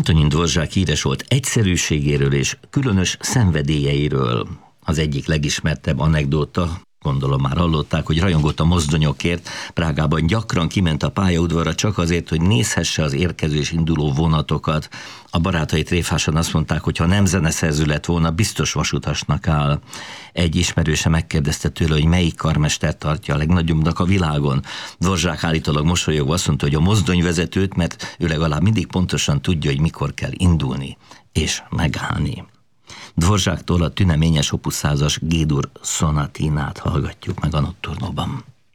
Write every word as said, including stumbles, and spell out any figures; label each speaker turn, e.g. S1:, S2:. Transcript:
S1: Antonin Dvořák híres volt egyszerűségéről és különös szenvedélyeiről. Az egyik legismertebb anekdóta, gondolom már hallották, hogy rajongott a mozdonyokért, Prágában gyakran kiment a pályaudvarra csak azért, hogy nézhesse az érkező és induló vonatokat. A barátai tréfásan azt mondták, hogy ha nem zeneszerző lett volna, biztos vasutasnak áll. Egy ismerőse megkérdezte tőle, hogy melyik karmester tartja a legnagyobbnak a világon. Dvořák állítólag mosolyogva azt mondta, hogy a mozdonyvezetőt, mert ő legalább mindig pontosan tudja, hogy mikor kell indulni és megállni. Dvořáktól a tüneményes opus százas G-dur szonatinát hallgatjuk meg a Nocturnóban.